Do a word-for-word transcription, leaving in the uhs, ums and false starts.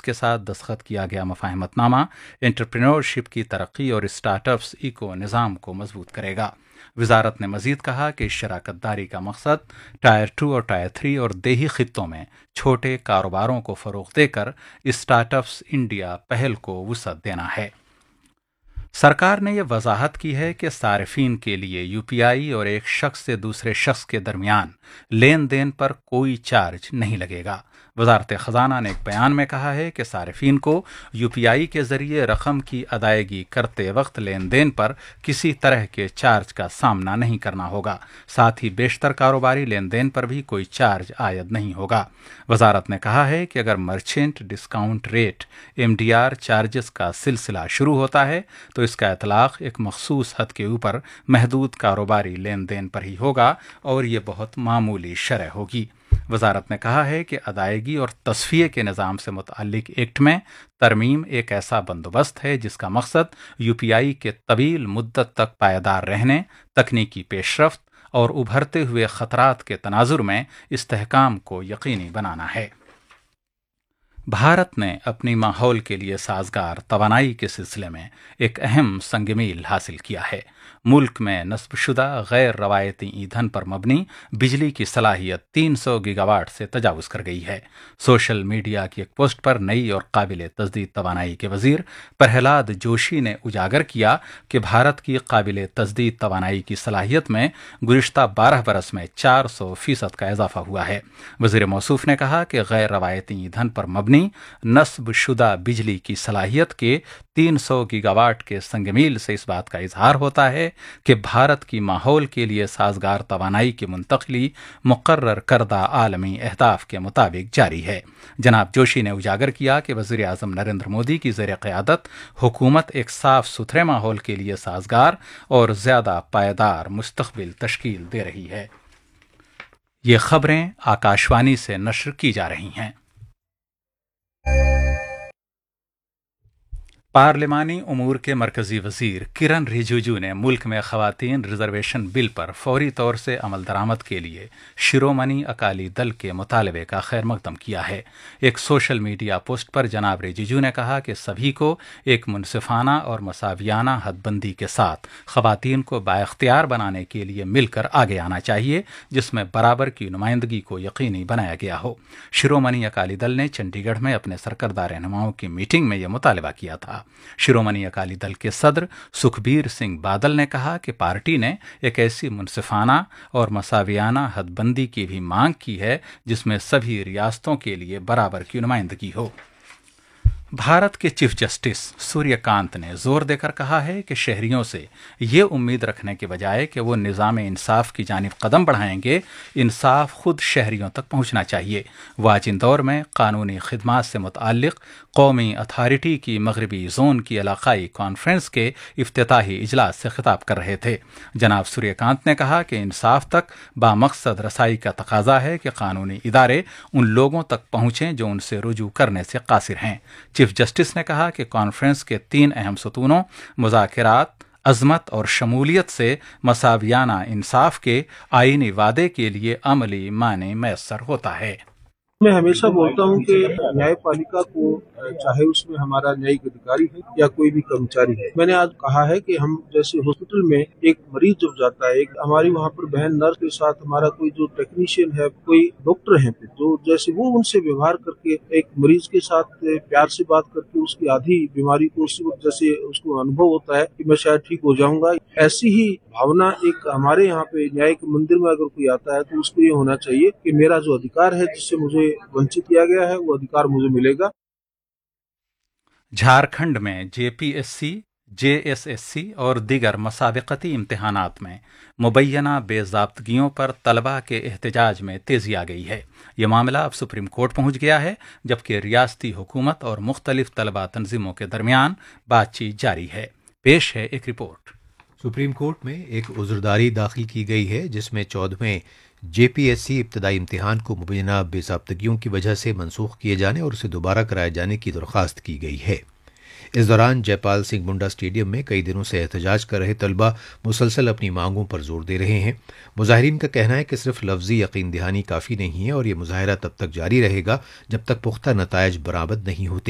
کے ساتھ دستخط کیا گیا مفاہمت نامہ انٹرپرینورشپ کی ترقی اور اسٹارٹ اپس ایکو نظام کو مضبوط کرے گا۔ وزارت نے مزید کہا کہ اس شراکت داری کا مقصد ٹائر ٹو اور ٹائر تھری اور دیہی خطوں میں چھوٹے کاروباروں کو فروغ دے کر اسٹارٹ اپس انڈیا پہل کو وسعت دینا ہے۔ سرکار نے یہ وضاحت کی ہے کہ صارفین کے لیے یو پی آئی اور ایک شخص سے دوسرے شخص کے درمیان لین دین پر کوئی چارج نہیں لگے گا۔ وزارت خزانہ نے ایک بیان میں کہا ہے کہ صارفین کو یو پی آئی کے ذریعے رقم کی ادائیگی کرتے وقت لین دین پر کسی طرح کے چارج کا سامنا نہیں کرنا ہوگا، ساتھ ہی بیشتر کاروباری لین دین پر بھی کوئی چارج عائد نہیں ہوگا۔ وزارت نے کہا ہے کہ اگر merchant discount rate M D R charges کا سلسلہ شروع ہوتا ہے تو اس کا اطلاق ایک مخصوص حد کے اوپر محدود کاروباری لین دین پر ہی ہوگا اور یہ بہت معمولی شرح ہوگی۔ وزارت نے کہا ہے کہ ادائیگی اور تصفیے کے نظام سے متعلق ایکٹ میں ترمیم ایک ایسا بندوبست ہے جس کا مقصد یو پی آئی کے طویل مدت تک پائیدار رہنے، تکنیکی پیش رفت اور ابھرتے ہوئے خطرات کے تناظر میں استحکام کو یقینی بنانا ہے۔ بھارت نے اپنی ماحول کے لیے سازگار توانائی کے سلسلے میں ایک اہم سنگ میل حاصل کیا ہے۔ ملک میں نصب شدہ غیر روایتی ایندھن پر مبنی بجلی کی صلاحیت تین سو گیگا واٹ سے تجاوز کر گئی ہے۔ سوشل میڈیا کی ایک پوسٹ پر نئی اور قابل تجدید توانائی کے وزیر پرہلاد جوشی نے اجاگر کیا کہ بھارت کی قابل تجدید توانائی کی صلاحیت میں گزشتہ بارہ برس میں چار سو فیصد کا اضافہ ہوا ہے۔ وزیر موصوف نے کہا کہ غیر روایتی ایندھن پر مبنی نصب شدہ بجلی کی صلاحیت کے تین سو گیگا واٹ کے سنگ میل سے اس بات کا اظہار ہوتا ہے کہ بھارت کی ماحول کے لیے سازگار توانائی کی منتقلی مقرر کردہ عالمی اہداف کے مطابق جاری ہے۔ جناب جوشی نے اجاگر کیا کہ وزیر اعظم نریندر مودی کی زیر قیادت حکومت ایک صاف ستھرے ماحول کے لیے سازگار اور زیادہ پائیدار مستقبل تشکیل دے رہی ہے۔ یہ خبریں آکاشوانی سے نشر کی جا رہی ہیں۔ پارلیمانی امور کے مرکزی وزیر کرن رجیجو نے ملک میں خواتین ریزرویشن بل پر فوری طور سے عمل درآمد کے لیے شرومنی اکالی دل کے مطالبے کا خیر مقدم کیا ہے۔ ایک سوشل میڈیا پوسٹ پر جناب رجیجو نے کہا کہ سبھی کو ایک منصفانہ اور مساویانہ حد بندی کے ساتھ خواتین کو بااختیار بنانے کے لیے مل کر آگے آنا چاہیے، جس میں برابر کی نمائندگی کو یقینی بنایا گیا ہو۔ شرومنی اکالی دل نے چنڈی گڑھ میں اپنے سرکردہ رہنماؤں کی میٹنگ میں یہ مطالبہ کیا تھا۔ شرومنی اکالی دل کے صدر سکھبیر سنگھ بادل نے کہا کہ پارٹی نے ایک ایسی منصفانہ اور مساویانہ حد بندی کی بھی مانگ کی ہے جس میں سبھی ریاستوں کے لیے برابر کی نمائندگی ہو۔ بھارت کے چیف جسٹس سوریہ کانت نے زور دے کر کہا ہے کہ شہریوں سے یہ امید رکھنے کے بجائے کہ وہ نظام انصاف کی جانب قدم بڑھائیں گے، انصاف خود شہریوں تک پہنچنا چاہیے۔ وہ آج اندور میں قانونی خدمات سے متعلق قومی اتھارٹی کی مغربی زون کی علاقائی کانفرنس کے افتتاحی اجلاس سے خطاب کر رہے تھے۔ جناب سوریہ کانت نے کہا کہ انصاف تک بامقصد رسائی کا تقاضا ہے کہ قانونی ادارے ان لوگوں تک پہنچیں جو ان سے رجوع کرنے سے قاصر ہیں۔ چیف جسٹس نے کہا کہ کانفرنس کے تین اہم ستونوں مذاکرات، عظمت اور شمولیت سے مساویانہ انصاف کے آئینی وعدے کے لیے عملی معنی میسر ہوتا ہے۔ میں ہمیشہ بولتا ہوں کہ نیائے پالیکا کو چاہے اس میں ہمارا نیائک ادھیکاری ہے یا کوئی بھی کرمچاری ہے، میں نے آج کہا ہے کہ ہم جیسے ہاسپٹل میں ایک مریض جب جاتا ہے، ہماری وہاں پر بہن نرس کے ساتھ ہمارا کوئی جو ٹیکنیشین ہے، کوئی ڈاکٹر ہیں جو جیسے وہ ان سے ویوہار کر کے ایک مریض کے ساتھ پیار سے بات کر کے اس کی آدھی بیماری کو اسی وقت جیسے اس کو انبھو ہوتا ہے کہ میں شاید ٹھیک ہو جاؤں گا، ایسی ہی بھاونا ایک ہمارے یہاں پہ نیائک مندر میں اگر کوئی آتا ہے تو اس کو یہ ہونا چاہیے کہ میرا جو ادھیکار ہے جس سے مجھے ونچت کیا گیا ہے وہ ادھیکار مجھے ملے گا۔ جھارکھنڈ میں جے P S C, J S S C اور دیگر مسابقتی امتحانات میں مبینہ بے ضابطگیوں پر طلباء کے احتجاج میں تیزی آ گئی ہے۔ یہ معاملہ اب سپریم کورٹ پہنچ گیا ہے، جبکہ ریاستی حکومت اور مختلف طلباء تنظیموں کے درمیان بات چیت جاری ہے۔ پیش ہے ایک رپورٹ۔ سپریم کورٹ میں ایک عذرداری داخل کی گئی ہے جس میں چودھویں جے پی ایس سی ابتدائی امتحان کو مبینہ بے ضابطگیوں کی وجہ سے منسوخ کیے جانے اور اسے دوبارہ کرائے جانے کی درخواست کی گئی ہے۔ اس دوران جے پال سنگھ منڈا اسٹیڈیم میں کئی دنوں سے احتجاج کر رہے طلبہ مسلسل اپنی مانگوں پر زور دے رہے ہیں۔ مظاہرین کا کہنا ہے کہ صرف لفظی یقین دہانی کافی نہیں ہے اور یہ مظاہرہ تب تک جاری رہے گا جب تک پختہ نتائج برآمد نہیں ہوتے۔